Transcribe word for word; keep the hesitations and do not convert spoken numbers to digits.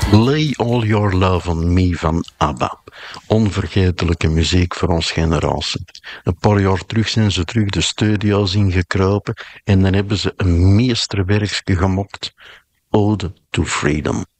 Lay All Your Love on Me van ABBA. Onvergetelijke muziek voor ons generatie. Een paar jaar terug zijn ze terug de studio's ingekropen en dan hebben ze een meesterwerkje gemokt. Ode to Freedom.